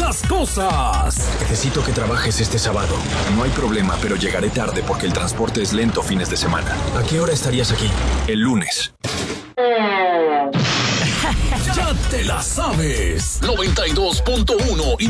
las cosas. Necesito que trabajes este sábado. No hay problema, pero llegaré tarde porque el transporte es lento fines de semana. ¿A qué hora estarías aquí? El lunes. Ya te la sabes. 92.1 y